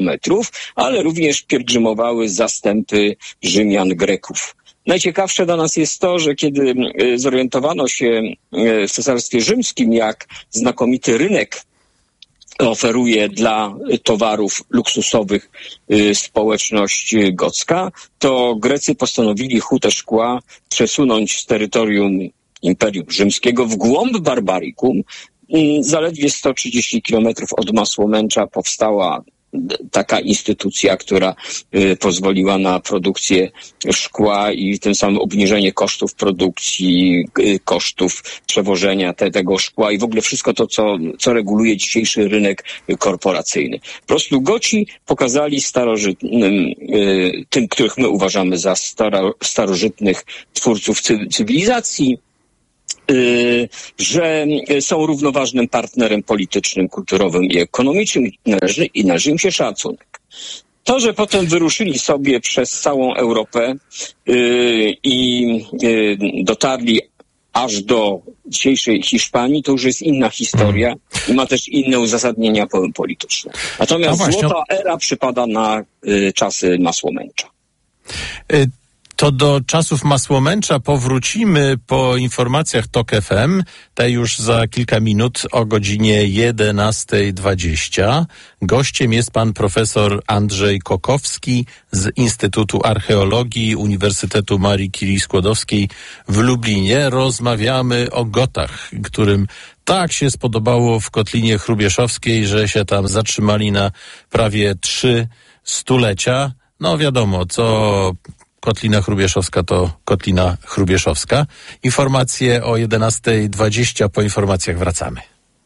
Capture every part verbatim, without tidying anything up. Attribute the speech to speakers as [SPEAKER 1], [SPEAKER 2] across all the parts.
[SPEAKER 1] metrów, ale również pielgrzymowały zastępy Rzymian, Greków. Najciekawsze dla nas jest to, że kiedy zorientowano się w Cesarstwie Rzymskim, jak znakomity rynek oferuje dla towarów luksusowych społeczność gocka, to Grecy postanowili hutę szkła przesunąć z terytorium Imperium Rzymskiego w głąb Barbarikum. Zaledwie sto trzydzieści kilometrów od Masłomęcza powstała taka instytucja, która y, pozwoliła na produkcję szkła i tym samym obniżenie kosztów produkcji, y, kosztów przewożenia te, tego szkła i w ogóle wszystko to, co, co reguluje dzisiejszy rynek korporacyjny. Po prostu Goci pokazali starożytnym, y, tym, których my uważamy za staro, starożytnych twórców cy, cywilizacji, że są równoważnym partnerem politycznym, kulturowym i ekonomicznym i należy, i należy im się szacunek. To, że potem wyruszyli sobie przez całą Europę yy, i yy, dotarli aż do dzisiejszej Hiszpanii, to już jest inna historia i ma też inne uzasadnienia polityczne. Natomiast no złota era przypada na yy, czasy Masłomęcza.
[SPEAKER 2] Y- To do czasów Masłomęcza powrócimy po informacjach TOK F M, te już za kilka minut o godzinie jedenasta dwadzieścia. Gościem jest pan profesor Andrzej Kokowski z Instytutu Archeologii Uniwersytetu Marii Curie-Skłodowskiej w Lublinie. Rozmawiamy o Gotach, którym tak się spodobało w Kotlinie Hrubieszowskiej, że się tam zatrzymali na prawie trzy stulecia. No wiadomo, co... Kotlina Hrubieszowska to Kotlina Hrubieszowska. Informacje o jedenasta dwadzieścia. Po informacjach wracamy.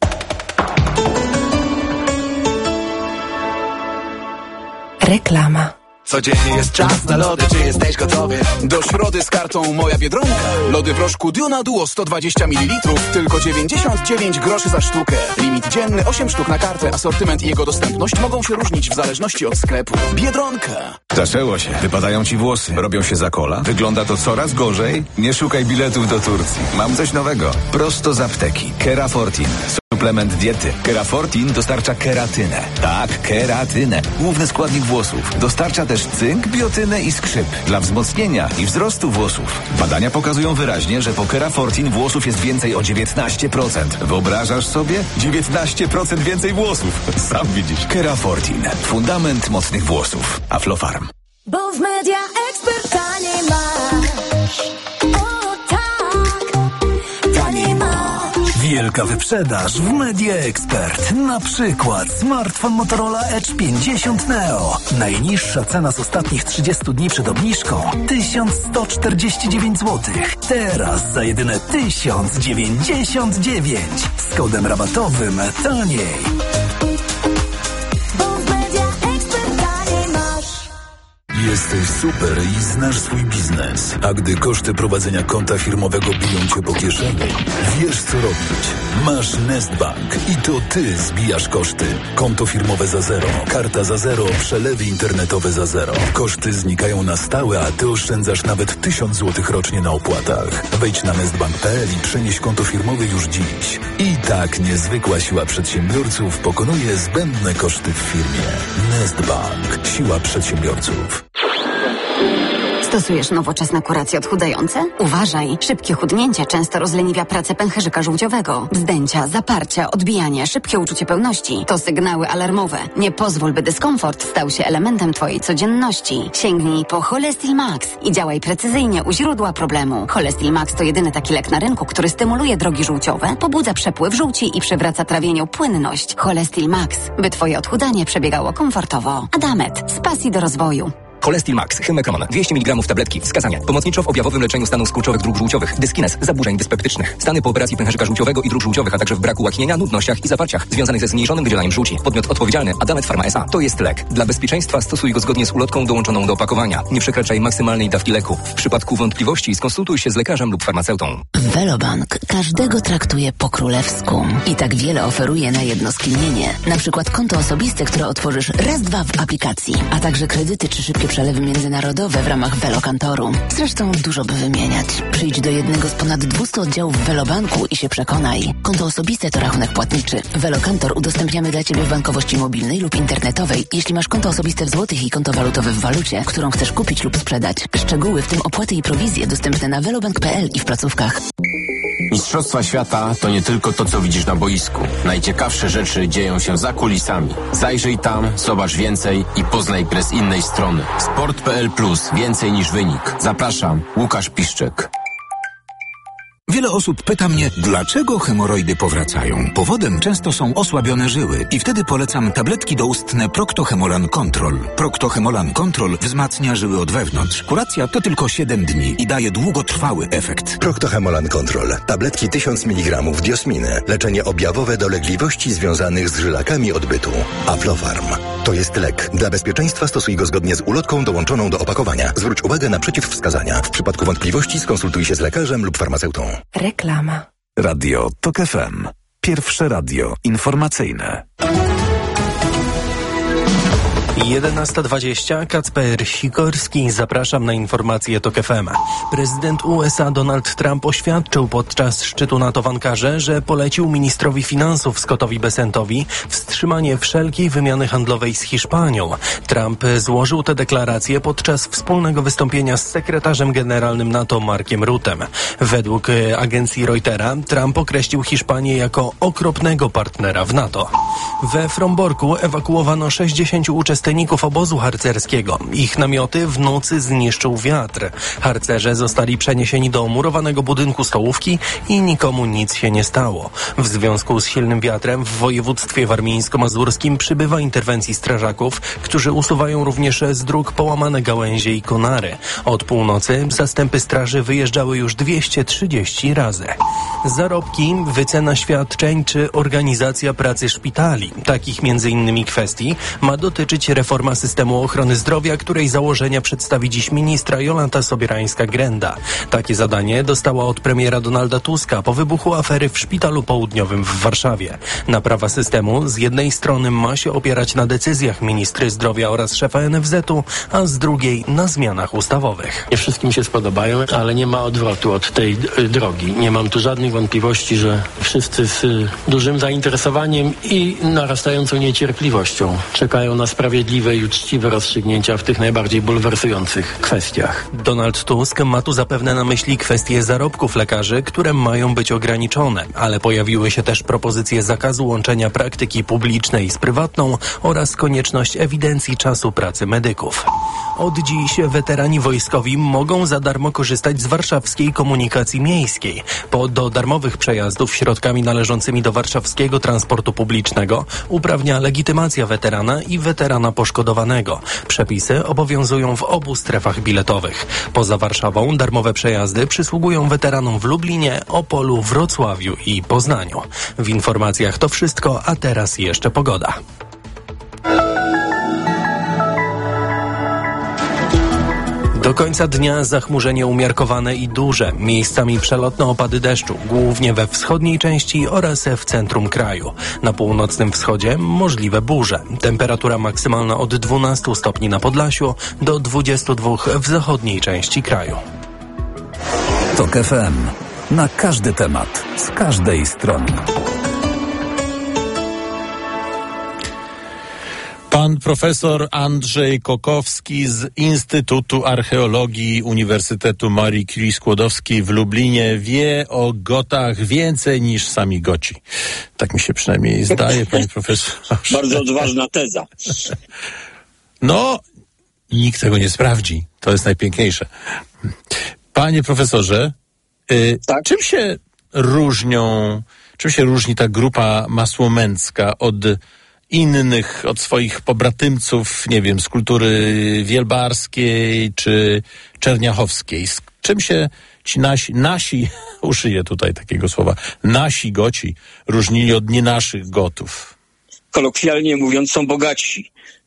[SPEAKER 3] Reklama.
[SPEAKER 4] Codziennie jest czas na lody, czy jesteś gotowy? Do środy z kartą Moja Biedronka. Lody w rożku Duna Duo sto dwadzieścia mililitrów, tylko dziewięćdziesiąt dziewięć groszy za sztukę. Limit dzienny osiem sztuk na kartę, asortyment i jego dostępność mogą się różnić w zależności od sklepu. Biedronka.
[SPEAKER 5] Zaczęło się. Wypadają ci włosy. Robią się za kola. Wygląda to coraz gorzej. Nie szukaj biletów do Turcji. Mam coś nowego. Prosto z apteki. Kerafortin. Suplement diety. Kerafortin dostarcza keratynę. Tak, keratynę. Główny składnik włosów. Dostarcza też cynk, biotynę i skrzyp dla wzmocnienia i wzrostu włosów. Badania pokazują wyraźnie, że po Kerafortin włosów jest więcej o dziewiętnaście procent. Wyobrażasz sobie? dziewiętnaście procent więcej włosów. Sam widzisz. Kerafortin. Fundament mocnych włosów. Aflofarm.
[SPEAKER 6] Bo w Media Expert taniej masz. O tak, taniej masz.
[SPEAKER 7] Wielka wyprzedaż w Media Expert. Na przykład smartfon Motorola Edge pięćdziesiąt Neo. Najniższa cena z ostatnich trzydziestu dni przed obniżką tysiąc sto czterdzieści dziewięć złotych. Teraz za jedyne tysiąc dziewięćdziesiąt dziewięć. Z kodem rabatowym taniej.
[SPEAKER 8] Jesteś super i znasz swój biznes. A gdy koszty prowadzenia konta firmowego biją cię po kieszeni, wiesz co robić. Masz Nestbank i to ty zbijasz koszty. Konto firmowe za zero, karta za zero, przelewy internetowe za zero. Koszty znikają na stałe, a ty oszczędzasz nawet tysiąc złotych rocznie na opłatach. Wejdź na nestbank kropka p l i przenieś konto firmowe już dziś. I tak niezwykła siła przedsiębiorców pokonuje zbędne koszty w firmie. Nestbank. Siła przedsiębiorców.
[SPEAKER 9] Stosujesz nowoczesne kuracje odchudzające? Uważaj! Szybkie chudnięcie często rozleniwia pracę pęcherzyka żółciowego. Wzdęcia, zaparcia, odbijanie, szybkie uczucie pełności to sygnały alarmowe. Nie pozwól, by dyskomfort stał się elementem twojej codzienności. Sięgnij po Cholestil Max i działaj precyzyjnie u źródła problemu. Cholestil Max to jedyny taki lek na rynku, który stymuluje drogi żółciowe, pobudza przepływ żółci i przywraca trawieniu płynność. Cholestil Max, by twoje odchudzanie przebiegało komfortowo. Adamet, z pasji do rozwoju.
[SPEAKER 10] Cholestil Max, Hymekron, dwieście miligramów tabletki. Wskazania. Pomocniczo w objawowym leczeniu stanów skurczowych dróg żółciowych, dyskinez, zaburzeń dyspeptycznych, stany po operacji pęcherzyka żółciowego i dróg żółciowych, a także w braku łaknienia, nudnościach i zaparciach związanych ze zmniejszonym wydzielaniem żółci. Podmiot odpowiedzialny Adamet Pharma S A. To jest lek. Dla bezpieczeństwa stosuj go zgodnie z ulotką dołączoną do opakowania. Nie przekraczaj maksymalnej dawki leku. W przypadku wątpliwości skonsultuj się z lekarzem lub farmaceutą.
[SPEAKER 11] Velobank każdego traktuje po królewsku i tak wiele oferuje na jedno skinienie. Na przykład konto osobiste, które otworzysz raz, dwa w aplikacji, a także kredyty czy szybkie przelewy międzynarodowe w ramach Velokantoru. Zresztą dużo by wymieniać. Przyjdź do jednego z ponad dwustu oddziałów Velobanku i się przekonaj. Konto osobiste to rachunek płatniczy. Velokantor udostępniamy dla Ciebie w bankowości mobilnej lub internetowej, jeśli masz konto osobiste w złotych i konto walutowe w walucie, którą chcesz kupić lub sprzedać. Szczegóły, w tym opłaty i prowizje, dostępne na velobank kropka p l i w placówkach.
[SPEAKER 3] Mistrzostwa świata to nie tylko to, co widzisz na boisku. Najciekawsze rzeczy dzieją się za kulisami. Zajrzyj tam, zobacz więcej i poznaj grę z innej strony. sport kropka p l plus. Więcej niż wynik. Zapraszam, Łukasz Piszczek.
[SPEAKER 12] Wiele osób pyta mnie, dlaczego hemoroidy powracają. Powodem często są osłabione żyły i wtedy polecam tabletki doustne Procto-Hemolan Control. Procto-Hemolan Control wzmacnia żyły od wewnątrz. Kuracja to tylko siedem dni i daje długotrwały efekt.
[SPEAKER 13] Procto-Hemolan Control. Tabletki tysiąc miligramów diosminy. Leczenie objawowe dolegliwości związanych z żylakami odbytu. Aflofarm. To jest lek. Dla bezpieczeństwa stosuj go zgodnie z ulotką dołączoną do opakowania. Zwróć uwagę na przeciwwskazania. W przypadku wątpliwości skonsultuj się z lekarzem lub farmaceutą.
[SPEAKER 11] Reklama.
[SPEAKER 8] Radio TOK F M. Pierwsze radio informacyjne.
[SPEAKER 14] jedenasta dwadzieścia, Kacper Sikorski, zapraszam na informacje TOK F M. Prezydent U S A Donald Trump oświadczył podczas szczytu NATO w Ankarze, że polecił ministrowi finansów Scottowi Bessentowi wstrzymanie wszelkiej wymiany handlowej z Hiszpanią. Trump złożył tę deklarację podczas wspólnego wystąpienia z sekretarzem generalnym NATO Markiem Ruttem. Według agencji Reutera Trump określił Hiszpanię jako okropnego partnera w NATO. We Fromborku ewakuowano sześćdziesięciu uczestników obozu harcerskiego. Ich namioty w nocy zniszczył wiatr. Harcerze zostali przeniesieni do murowanego budynku stołówki i nikomu nic się nie stało. W związku z silnym wiatrem w województwie warmińsko-mazurskim przybywa interwencji strażaków, którzy usuwają również z dróg połamane gałęzie i konary. Od północy zastępy straży wyjeżdżały już dwieście trzydzieści razy. Zarobki, wycena świadczeń czy organizacja pracy szpitali. Takich między innymi kwestii ma dotyczyć reforma systemu ochrony zdrowia, której założenia przedstawi dziś ministra Jolanta Sobierańska-Grenda. Takie zadanie dostała od premiera Donalda Tuska po wybuchu afery w Szpitalu Południowym w Warszawie. Naprawa systemu z jednej strony ma się opierać na decyzjach ministry zdrowia oraz szefa N F Z u, a z drugiej na zmianach ustawowych.
[SPEAKER 15] Nie wszystkim się spodobają, ale nie ma odwrotu od tej drogi. Nie mam tu żadnych wątpliwości, że wszyscy z dużym zainteresowaniem i narastającą niecierpliwością czekają na sprawiedliwe i uczciwe rozstrzygnięcia w tych najbardziej bulwersujących kwestiach.
[SPEAKER 14] Donald Tusk ma tu zapewne na myśli kwestie zarobków lekarzy, które mają być ograniczone, ale pojawiły się też propozycje zakazu łączenia praktyki publicznej z prywatną oraz konieczność ewidencji czasu pracy medyków. Od dziś weterani wojskowi mogą za darmo korzystać z warszawskiej komunikacji miejskiej. Po do darmowych przejazdów środkami należącymi do warszawskiego transportu publicznego uprawnia legitymacja weterana i weterana poszkodowanego. Przepisy obowiązują w obu strefach biletowych. Poza Warszawą darmowe przejazdy przysługują weteranom w Lublinie, Opolu, Wrocławiu i Poznaniu. W informacjach to wszystko, a teraz jeszcze pogoda. Do końca dnia zachmurzenie umiarkowane i duże, miejscami przelotne opady deszczu, głównie we wschodniej części oraz w centrum kraju. Na północnym wschodzie możliwe burze. Temperatura maksymalna od dwunastu stopni na Podlasiu do dwudziestu dwóch w zachodniej części kraju.
[SPEAKER 8] TOK F M. Na każdy temat, z każdej strony.
[SPEAKER 2] Pan profesor Andrzej Kokowski z Instytutu Archeologii Uniwersytetu Marii Curie Skłodowskiej w Lublinie wie o Gotach więcej niż sami Goci. Tak mi się przynajmniej zdaje, panie profesorze.
[SPEAKER 1] Bardzo odważna teza.
[SPEAKER 2] No, nikt tego nie sprawdzi. To jest najpiękniejsze. Panie profesorze, y, tak? czym się różnią, czym się różni ta grupa masłomęcka od innych, od swoich pobratymców, nie wiem, z kultury wielbarskiej czy czerniachowskiej? Z czym się ci nasi, nasi, użyję tutaj takiego słowa, nasi Goci różnili od nie naszych Gotów?
[SPEAKER 1] Kolokwialnie mówiąc, są bogatsi.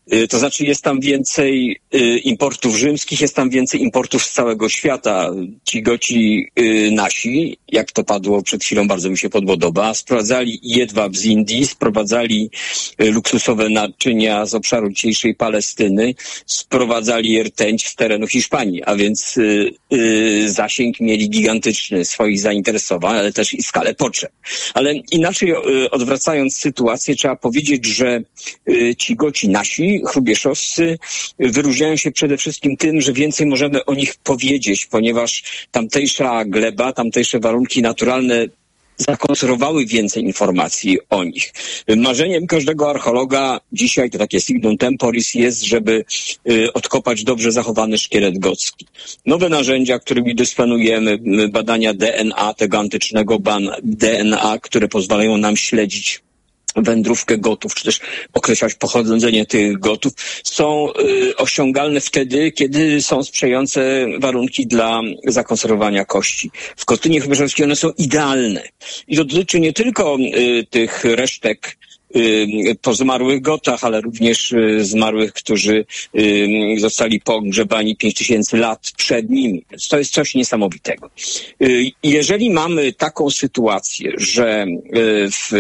[SPEAKER 1] To znaczy jest tam więcej importów rzymskich, jest tam więcej importów z całego świata. Ci Goci nasi, jak to padło przed chwilą, bardzo mi się podoba, sprowadzali jedwab z Indii, sprowadzali luksusowe naczynia z obszaru dzisiejszej Palestyny, sprowadzali rtęć z terenu Hiszpanii, a więc y, y, zasięg mieli gigantyczny swoich zainteresowań, ale też i skalę potrzeb. Ale inaczej y, odwracając sytuację, trzeba powiedzieć, że y, ci Goci nasi, hrubieszowscy, y, wyróżniają się przede wszystkim tym, że więcej możemy o nich powiedzieć, ponieważ tamtejsza gleba, tamtejsze warunki naturalne zakonserwowały więcej informacji o nich. Marzeniem każdego archeologa dzisiaj, to takie signum temporis, jest, żeby y, odkopać dobrze zachowany szkielet gocki. Nowe narzędzia, którymi dysponujemy, badania D N A, tego antycznego ban- D N A, które pozwalają nam śledzić wędrówkę Gotów, czy też określać pochodzenie tych Gotów, są y, osiągalne wtedy, kiedy są sprzyjające warunki dla zakonserwowania kości. W Kostynie Hrubieszowskiej one są idealne. I to dotyczy nie tylko y, tych resztek y, po zmarłych Gotach, ale również y, zmarłych, którzy y, zostali pogrzebani pięć tysięcy lat przed nimi. Więc to jest coś niesamowitego. Y, jeżeli mamy taką sytuację, że y, w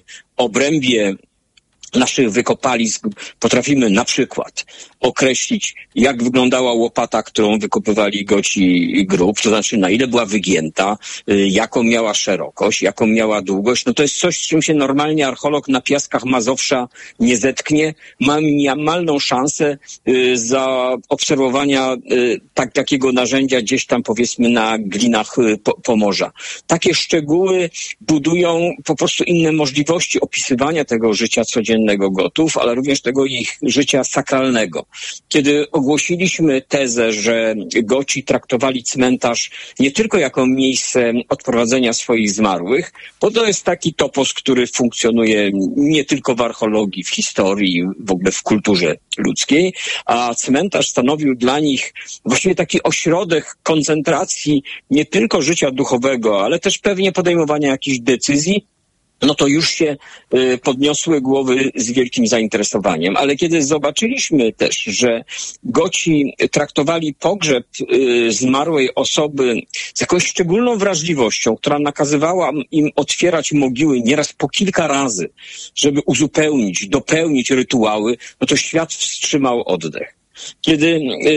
[SPEAKER 1] obrębie naszych wykopalisk potrafimy na przykład określić, jak wyglądała łopata, którą wykopywali Goci grób, to znaczy na ile była wygięta, y, jaką miała szerokość, jaką miała długość. No to jest coś, z czym się normalnie archeolog na piaskach Mazowsza nie zetknie. Ma minimalną szansę y, zaobserwowania y, tak, takiego narzędzia gdzieś tam, powiedzmy, na glinach y, po, Pomorza. Takie szczegóły budują po prostu inne możliwości opisywania tego życia codziennego Gotów, ale również tego ich życia sakralnego. Kiedy ogłosiliśmy tezę, że Goci traktowali cmentarz nie tylko jako miejsce odprowadzenia swoich zmarłych, bo to jest taki topos, który funkcjonuje nie tylko w archeologii, w historii, w ogóle w kulturze ludzkiej, a cmentarz stanowił dla nich właściwie taki ośrodek koncentracji nie tylko życia duchowego, ale też pewnie podejmowania jakichś decyzji, no to już się y, podniosły głowy z wielkim zainteresowaniem. Ale kiedy zobaczyliśmy też, że Goci traktowali pogrzeb y, zmarłej osoby z jakąś szczególną wrażliwością, która nakazywała im otwierać mogiły nieraz po kilka razy, żeby uzupełnić, dopełnić rytuały, no to świat wstrzymał oddech. Kiedy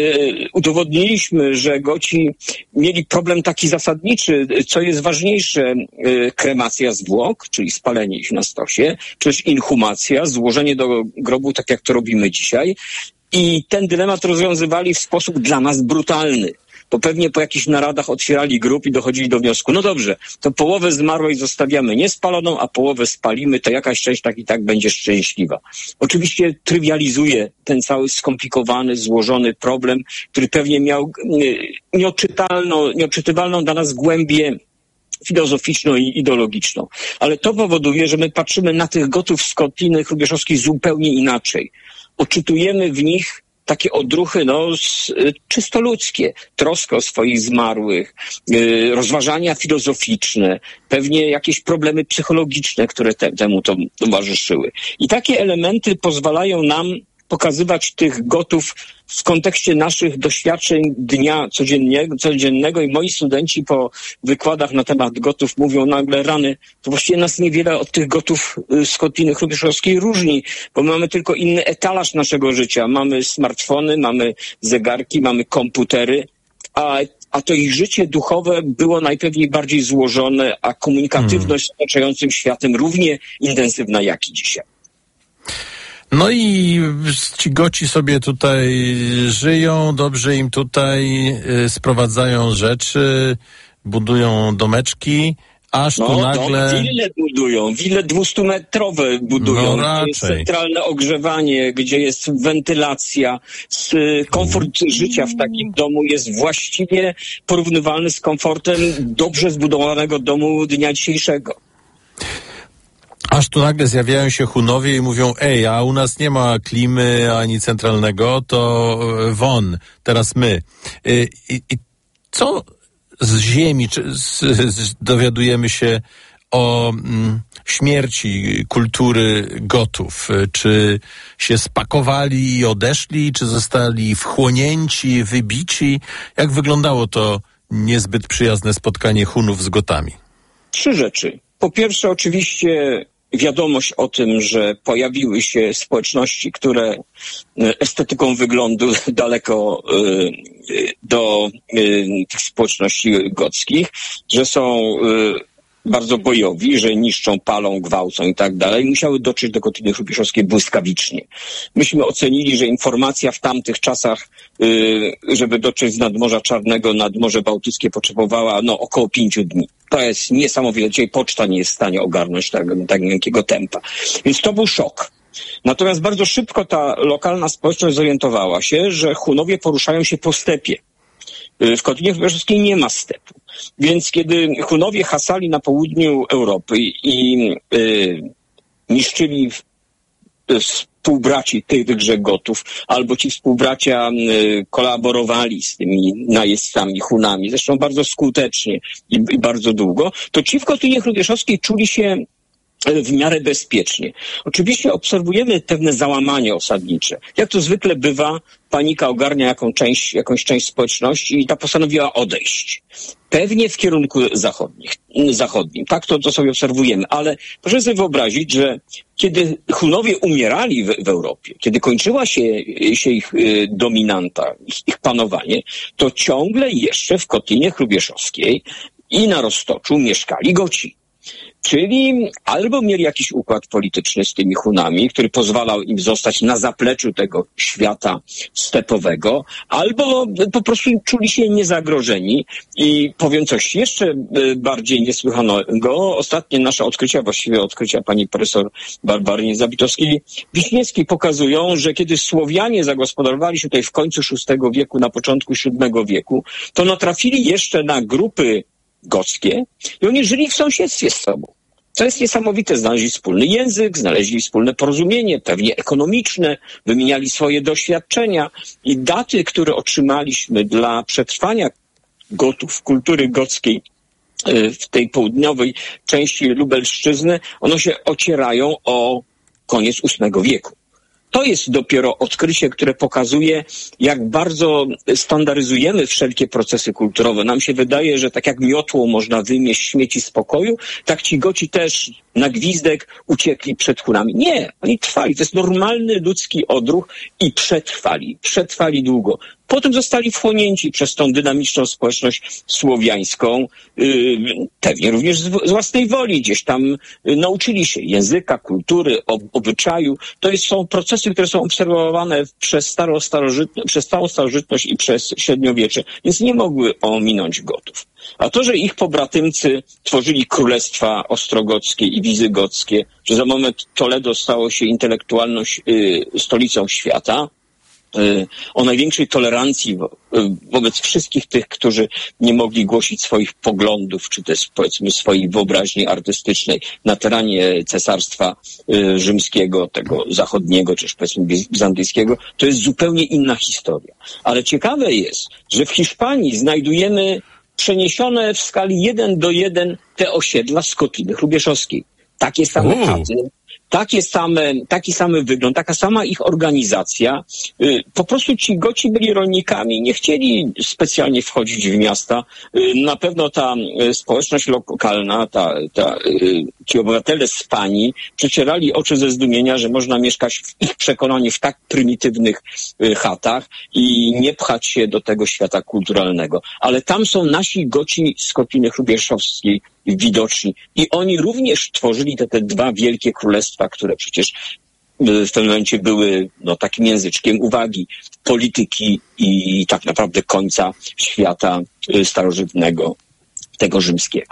[SPEAKER 1] y, udowodniliśmy, że Goci mieli problem taki zasadniczy, co jest ważniejsze, y, kremacja zwłok, czyli spalenie ich na stosie, czy też inhumacja, złożenie do grobu, tak jak to robimy dzisiaj. I ten dylemat rozwiązywali w sposób dla nas brutalny. Bo pewnie po jakichś naradach otwierali grób i dochodzili do wniosku, no dobrze, to połowę zmarłej zostawiamy niespaloną, a połowę spalimy, to jakaś część tak i tak będzie szczęśliwa. Oczywiście trywializuje ten cały skomplikowany, złożony problem, który pewnie miał nieodczytalną, nieodczytywalną dla nas głębię filozoficzną i ideologiczną. Ale to powoduje, że my patrzymy na tych Gotów z Kotliny Hrubieszowskiej zupełnie inaczej. Odczytujemy w nich takie odruchy, no, czysto ludzkie, troskę o swoich zmarłych, yy, rozważania filozoficzne, pewnie jakieś problemy psychologiczne, które te, temu to towarzyszyły. I takie elementy pozwalają nam pokazywać tych Gotów w kontekście naszych doświadczeń dnia codziennego, codziennego i moi studenci po wykładach na temat Gotów mówią nagle, rany, to właściwie nas niewiele od tych Gotów z Kotliny Hrubieszowskiej różni, bo mamy tylko inny etalaż naszego życia. Mamy smartfony, mamy zegarki, mamy komputery, a a to ich życie duchowe było najpewniej bardziej złożone, a komunikatywność z otaczającym światem równie intensywna jak i dzisiaj.
[SPEAKER 2] No i ci Goci sobie tutaj żyją, dobrze im tutaj y, sprowadzają rzeczy, budują domeczki, aż
[SPEAKER 1] no,
[SPEAKER 2] tu nagle...
[SPEAKER 1] No, wille budują, wille dwustumetrowe budują,
[SPEAKER 2] no,
[SPEAKER 1] gdzie jest centralne ogrzewanie, gdzie jest wentylacja, komfort życia w takim domu jest właściwie porównywalny z komfortem dobrze zbudowanego domu dnia dzisiejszego.
[SPEAKER 2] Aż tu nagle zjawiają się Hunowie i mówią, ej, a u nas nie ma klimy ani centralnego, to won, teraz my. I, i co z ziemi czy z, z, dowiadujemy się o mm, śmierci kultury Gotów? Czy się spakowali i odeszli, czy zostali wchłonięci, wybici? Jak wyglądało to niezbyt przyjazne spotkanie Hunów z Gotami?
[SPEAKER 1] Trzy rzeczy. Po pierwsze, oczywiście wiadomość o tym, że pojawiły się społeczności, które estetyką wyglądu daleko do tych społeczności gockich, że są bardzo bojowi, że niszczą, palą, gwałcą i tak dalej, musiały dotrzeć do Kotliny Hrubieszowskiej błyskawicznie. Myśmy ocenili, że informacja w tamtych czasach, żeby dotrzeć z nadmorza Czarnego nad Morze Bałtyckie, potrzebowała no około pięciu dni. To jest niesamowite. Dzisiaj poczta nie jest w stanie ogarnąć tak, tak wielkiego tempa. Więc to był szok. Natomiast bardzo szybko ta lokalna społeczność zorientowała się, że Hunowie poruszają się po stepie. W Kotlinie Hrubieszowskiej nie ma stepu. Więc kiedy Hunowie hasali na południu Europy i y, niszczyli y, współbraci tychże Gotów, albo ci współbracia y, kolaborowali z tymi najeźdźcami Hunami, zresztą bardzo skutecznie i, i bardzo długo, to ci w Kotlinie Hrubieszowskiej czuli się w miarę bezpiecznie. Oczywiście obserwujemy pewne załamanie osadnicze. Jak to zwykle bywa, panika ogarnia jaką część, jakąś część społeczności i ta postanowiła odejść. Pewnie w kierunku zachodnich, zachodnim. Tak to, to sobie obserwujemy. Ale proszę sobie wyobrazić, że kiedy Hunowie umierali w, w Europie, kiedy kończyła się, się ich y, dominanta, ich, ich panowanie, to ciągle jeszcze w Kotlinie Hrubieszowskiej i na Roztoczu mieszkali Goci. Czyli albo mieli jakiś układ polityczny z tymi Hunami, który pozwalał im zostać na zapleczu tego świata stepowego, albo po prostu czuli się niezagrożeni. I powiem coś jeszcze bardziej niesłychanego. Ostatnie nasze odkrycia, właściwie odkrycia pani profesor Barbary Zabitowskiej-Wiśniewskiej pokazują, że kiedy Słowianie zagospodarowali się tutaj w końcu szóstego wieku, na początku siódmego wieku, to natrafili jeszcze na grupy gockie i oni żyli w sąsiedztwie z sobą. Co jest niesamowite, znaleźli wspólny język, znaleźli wspólne porozumienie, pewnie ekonomiczne, wymieniali swoje doświadczenia i daty, które otrzymaliśmy dla przetrwania Gotów, kultury gockiej w tej południowej części Lubelszczyzny, one się ocierają o koniec ósmego wieku. To jest dopiero odkrycie, które pokazuje, jak bardzo standaryzujemy wszelkie procesy kulturowe. Nam się wydaje, że tak jak miotłą można wymieść śmieci z pokoju, tak ci Goci też na gwizdek uciekli przed Hunami. Nie, oni trwali. To jest normalny ludzki odruch i przetrwali. Przetrwali długo. Potem zostali wchłonięci przez tą dynamiczną społeczność słowiańską, yy, pewnie również z, z własnej woli. Gdzieś tam yy, nauczyli się języka, kultury, ob, obyczaju. To jest, są procesy, które są obserwowane przez, staro, starożytność, przez całą starożytność i przez średniowiecze, więc nie mogły ominąć Gotów. A to, że ich pobratymcy tworzyli królestwa ostrogockie i wizygockie, że za moment Toledo stało się intelektualną yy, stolicą świata, o największej tolerancji wobec wszystkich tych, którzy nie mogli głosić swoich poglądów, czy też powiedzmy swojej wyobraźni artystycznej na terenie Cesarstwa Rzymskiego, tego zachodniego, czy też powiedzmy bizantyjskiego, to jest zupełnie inna historia. Ale ciekawe jest, że w Hiszpanii znajdujemy przeniesione w skali jeden do jeden te osiedla z Kotliny Hrubieszowskiej. Takie same
[SPEAKER 2] U.
[SPEAKER 1] chaty, takie same, taki sam wygląd, taka sama ich organizacja. Po prostu ci Goci byli rolnikami, nie chcieli specjalnie wchodzić w miasta. Na pewno ta społeczność lokalna, ta, ta, ci obywatele z Pani przecierali oczy ze zdumienia, że można mieszkać w ich przekonaniu w tak prymitywnych chatach i nie pchać się do tego świata kulturalnego. Ale tam są nasi Goci z Kotliny Hrubieszowskiej widoczni. I oni również tworzyli te, te dwa wielkie królestwa, które przecież w tym momencie były no, takim języczkiem uwagi polityki i tak naprawdę końca świata starożytnego, tego rzymskiego.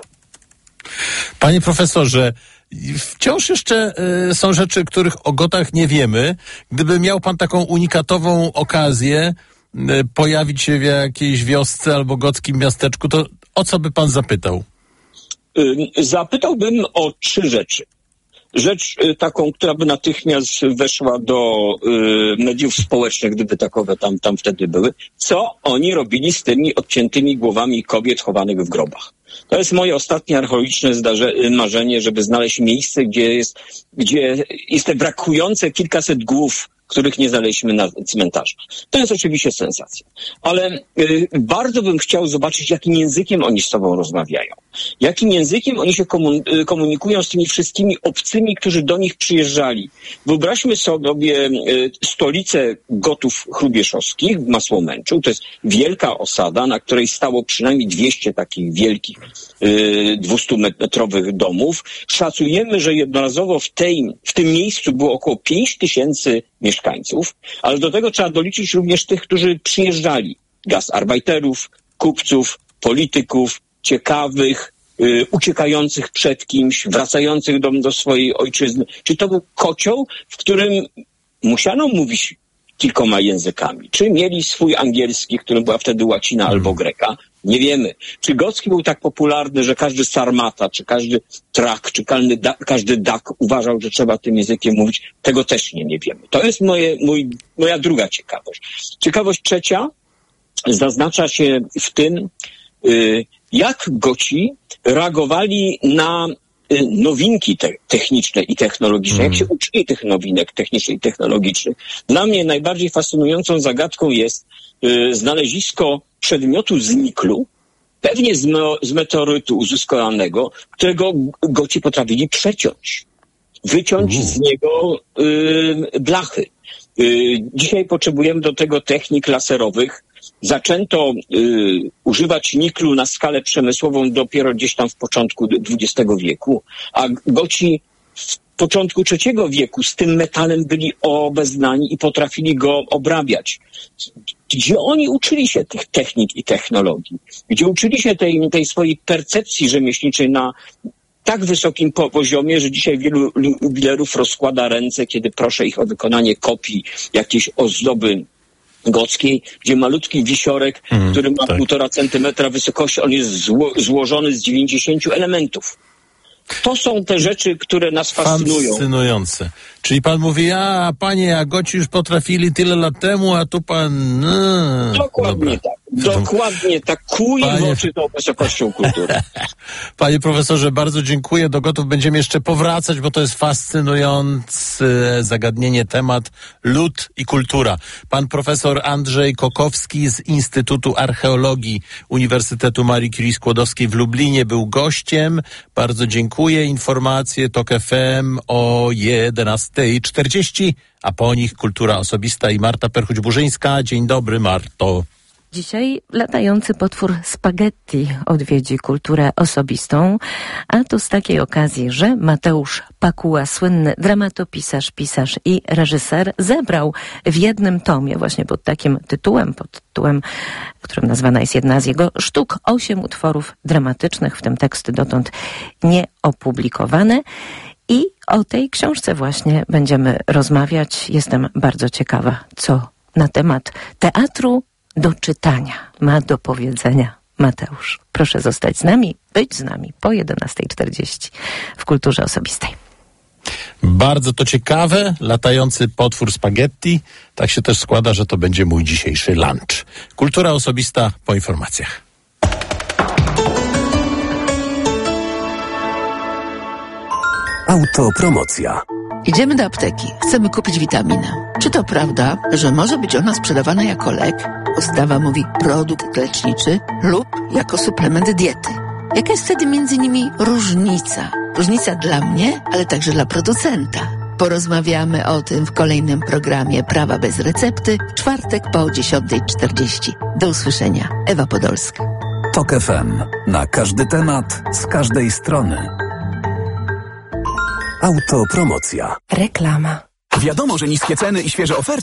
[SPEAKER 2] Panie profesorze, wciąż jeszcze y, są rzeczy, których o Gotach nie wiemy. Gdyby miał pan taką unikatową okazję y, pojawić się w jakiejś wiosce albo gockim miasteczku, to o co by pan zapytał?
[SPEAKER 1] Zapytałbym o trzy rzeczy. rzecz y, taką, która by natychmiast weszła do y, mediów społecznych, gdyby takowe tam, tam wtedy były. Co oni robili z tymi odciętymi głowami kobiet chowanych w grobach? To jest moje ostatnie archeologiczne zdarze- marzenie, żeby znaleźć miejsce, gdzie jest, gdzie jest te brakujące kilkaset głów, których nie znaleźliśmy na cmentarzach. To jest oczywiście sensacja. Ale y, bardzo bym chciał zobaczyć, jakim językiem oni z sobą rozmawiają. Jakim językiem oni się komun- y, komunikują z tymi wszystkimi obcymi, którzy do nich przyjeżdżali. Wyobraźmy sobie y, stolicę Gotów Hrubieszowskich w Masłomęczu. To jest wielka osada, na której stało przynajmniej dwieście takich wielkich y, dwustumetrowych domów. Szacujemy, że jednorazowo w, tej, w tym miejscu było około pięć tysięcy mieszkańców, ale do tego trzeba doliczyć również tych, którzy przyjeżdżali. Gastarbeiterów, kupców, polityków, ciekawych, y, uciekających przed kimś, wracających do, do swojej ojczyzny. Czy to był kocioł, w którym musiano mówić kilkoma językami? Czy mieli swój angielski, którym była wtedy łacina albo greka? Nie wiemy. Czy gocki był tak popularny, że każdy sarmata, czy każdy trak, czy każdy, da, każdy dak uważał, że trzeba tym językiem mówić? Tego też nie, nie wiemy. To jest moje, mój, moja druga ciekawość. Ciekawość trzecia zaznacza się w tym, y, jak Goci reagowali na y, nowinki te, techniczne i technologiczne, mm. jak się uczyli tych nowinek technicznych i technologicznych. Dla mnie najbardziej fascynującą zagadką jest y, znalezisko przedmiotu z niklu, pewnie z, me- z meteorytu uzyskanego, którego Goci potrafili przeciąć, wyciąć mm. z niego y, blachy. Y, dzisiaj potrzebujemy do tego technik laserowych. Zaczęto y, używać niklu na skalę przemysłową dopiero gdzieś tam w początku dwudziestego wieku, a Goci w początku trzeciego wieku z tym metalem byli obeznani i potrafili go obrabiać. Gdzie oni uczyli się tych technik i technologii? Gdzie uczyli się tej, tej swojej percepcji rzemieślniczej na tak wysokim poziomie, że dzisiaj wielu jubilerów rozkłada ręce, kiedy proszę ich o wykonanie kopii jakiejś ozdoby gockiej, gdzie malutki wisiorek, mm, który ma tak. półtora centymetra wysokości, on jest zło- złożony z dziewięćdziesięciu elementów. To są te rzeczy, które nas fascynują.
[SPEAKER 2] Fascynujące. Czyli pan mówi, a panie, a Goci już potrafili tyle lat temu, a tu pan... No.
[SPEAKER 1] Dokładnie
[SPEAKER 2] Dobra.
[SPEAKER 1] tak. Dokładnie tak. Kuje
[SPEAKER 2] Panie...
[SPEAKER 1] w oczy tą wysokością kultury.
[SPEAKER 2] Panie profesorze, bardzo dziękuję. Do Gotów będziemy jeszcze powracać, bo to jest fascynujące zagadnienie, temat lud i kultura. Pan profesor Andrzej Kokowski z Instytutu Archeologii Uniwersytetu Marii Curie Skłodowskiej w Lublinie był gościem. Bardzo dziękuję. Informacje TOK F M o jedenasta czterdzieści, a po nich Kultura Osobista i Marta Perchuć-Burzyńska. Dzień dobry, Marto.
[SPEAKER 16] Dzisiaj latający potwór spaghetti odwiedzi Kulturę Osobistą, a to z takiej okazji, że Mateusz Pakuła, słynny dramatopisarz, pisarz i reżyser, zebrał w jednym tomie, właśnie pod takim tytułem, pod tytułem, którym nazwana jest jedna z jego sztuk, osiem utworów dramatycznych, w tym teksty dotąd nieopublikowane. I o tej książce właśnie będziemy rozmawiać. Jestem bardzo ciekawa, co na temat teatru do czytania ma do powiedzenia Mateusz. Proszę zostać z nami, być z nami po jedenasta czterdzieści w Kulturze Osobistej.
[SPEAKER 2] Bardzo to ciekawe, latający potwór spaghetti. Tak się też składa, że to będzie mój dzisiejszy lunch. Kultura Osobista po informacjach.
[SPEAKER 17] Autopromocja. Idziemy do apteki. Chcemy kupić witaminę. Czy to prawda, że może być ona sprzedawana jako lek? Ustawa mówi produkt leczniczy lub jako suplement diety. Jaka jest wtedy między nimi różnica? Różnica dla mnie, ale także dla producenta. Porozmawiamy o tym w kolejnym programie Prawa bez recepty w czwartek po dziesiąta czterdzieści. Do usłyszenia. Ewa Podolska.
[SPEAKER 8] TOK F M. Na każdy temat, z każdej strony.
[SPEAKER 17] Autopromocja.
[SPEAKER 16] Reklama.
[SPEAKER 4] Wiadomo, że niskie ceny i świeże oferty